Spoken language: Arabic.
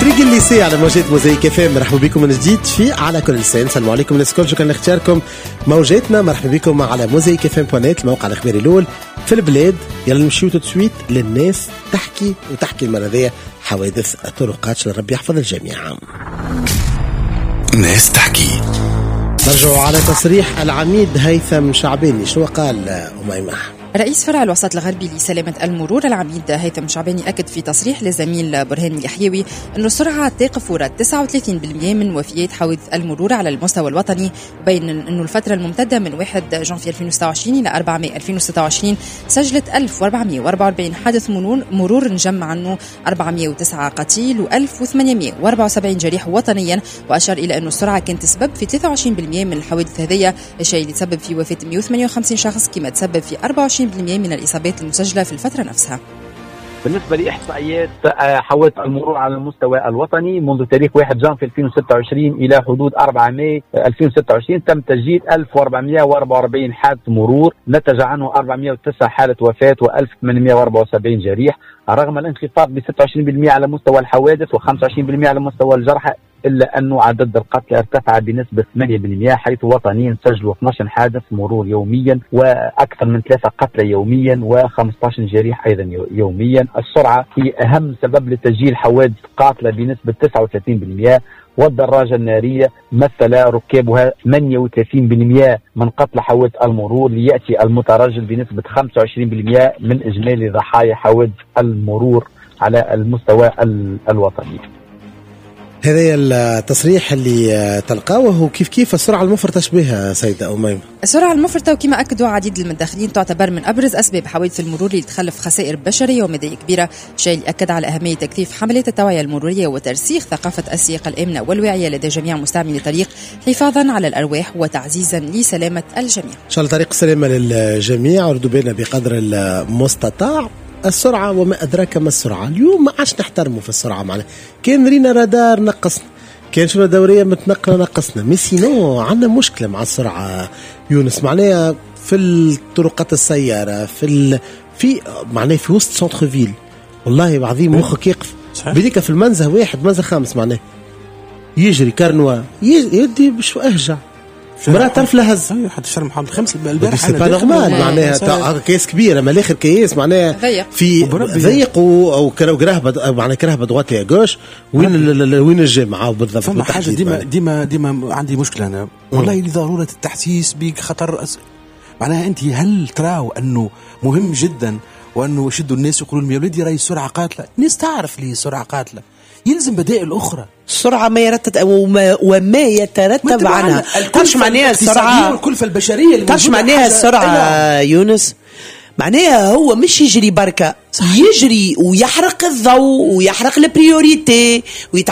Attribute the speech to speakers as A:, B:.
A: فريق الليسي على موجات موزايك FM. مرحبا بكم من جديد في على كل لسان. السلام عليكم الناس الكل، شكرا لاختياركم موجاتنا. مرحبا بكم على موزايك FM.net، الموقع الاخباري الاول في البلاد. يلا نمشيو تسويت للناس تحكي المره ذي حوادث الطرقات. ربي يحفظ الجميع.
B: ناس تحكي.
A: نرجع على تصريح العميد هيثم شعباني. شنو قال أميمة؟
C: رئيس فرع الوسط الغربي لسلامة المرور العميد هيثم شعباني أكد في تصريح لزميل برهان اليحيوي أن السرعة تقف وراء 39% من وفيات حوادث المرور على المستوى الوطني، وبين أنه الفترة الممتدة من 1 جانفي 2026 إلى 4 ماي 2026 سجلت 1444 حادث مرور، نجمع عنه 409 قتيل و1874 جريح وطنيا. وأشار إلى أن السرعة كانت تسبب في 23% من الحوادث هذية، الشيء اللي تسبب في وفاة 158 شخص، كما تسبب في 24% من الإصابات المسجلة في الفترة نفسها.
D: بالنسبة لإحصائيات حوادث المرور على المستوى الوطني منذ تاريخ 1 جانفي 2026 إلى حدود 4 ماي 2026 تم تسجيل 1444 حادث مرور، نتج عنه 409 حالة وفاة و1874 جريح، رغم الانخفاض ب 26% على مستوى الحوادث و25% على مستوى الجرحى، إلا أنه عدد القتلى ارتفع بنسبة 8%، حيث وطنيين سجلوا 12 حادث مرور يوميا وأكثر من 3 قتلى يوميا و15 جريح أيضا يوميا. السرعة هي أهم سبب لتسجيل حوادث قاتلة بنسبة 39%، والدراجة النارية مثل ركابها 38% من قتل حوادث المرور، ليأتي المترجل بنسبة 25% من إجمالي ضحايا حوادث المرور على المستوى الوطني.
A: هذا التصريح اللي تلقاوه كيف السرعة المفرطة بها سيدة أميمة؟
C: السرعة المفرطة وكما أكدوا عديد المداخلين تعتبر من أبرز أسباب حوادث المرور اللي تخلف خسائر بشرية ومدى كبيرة، الشيء اللي أكد على أهمية تكثيف حملات التوعية المرورية وترسيخ ثقافة السياقة الآمنة والواعية لدى جميع مستعملي الطريق، حفاظا على الأرواح وتعزيزا لسلامة الجميع.
A: إن شاء الله طريق السلامة للجميع، وردوا بنا بقدر المستطاع. السرعة وما أدراك ما السرعة. اليوم ما عادش نحترمه في السرعة، معنا كان رينا رادار نقصنا، كان شنو دورية متنقلة نقصنا، ميسينو عندنا مشكلة مع السرعة يونس. معناها في الطرقات السيارة في معناها في وسط سنتر فيل، والله بعظيم مخك يقف بديك في المنزه واحد منزه خامس، معناها يجري كارنوا يدي بشو أهجع مرات تعرف لها هز
E: حتى شرم محمد الخمس البارح
A: انا نورمال معناها كيس كبيره ما الاخر كيس معناها في ضيق او كرهبه معناها كرهبه ضغط لي جوش وين الجامعه بالضبط.
E: فما حاجه ديما عندي مشكله انا والله لضروره التحسيس بك خطر معناها انت هل تراو انه مهم جدا وانه يشدوا الناس يقولوا يا ولدي راهي السرعه قاتله؟ الناس تعرف لي السرعه قاتله، يلزم بدائل اخرى.
F: السرعة ما يترتب عنها. تاش معناها السرعة
E: والكلفة البشرية.
F: تاش معناها السرعة يونس، معناها هو مش يجري بركة، يجري ويحرق الضوء ويحرق البريوريتي